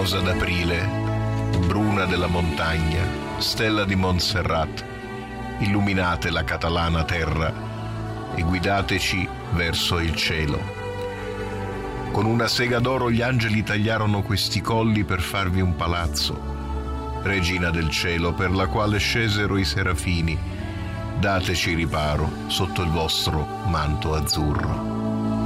rosa d'aprile, bruna della montagna, stella di Montserrat, illuminate la catalana terra e guidateci verso il cielo. Con una sega d'oro gli angeli tagliarono questi colli per farvi un palazzo. Regina del cielo, per la quale scesero i serafini, dateci riparo sotto il vostro manto azzurro.